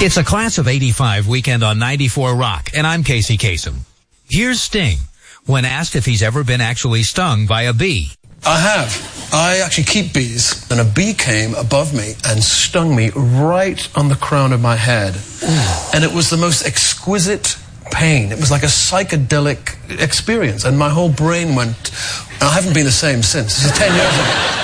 It's a Class of 85 weekend on 94 Rock, and I'm Casey Kasem. Here's Sting when asked if he's ever been actually stung by a bee. I have. I actually keep bees, and a bee came above me and stung me right on the crown of my head. Ooh. And it was the most exquisite pain. It was like a psychedelic experience, and my whole brain went, and I haven't been the same since. This is 10 years ago.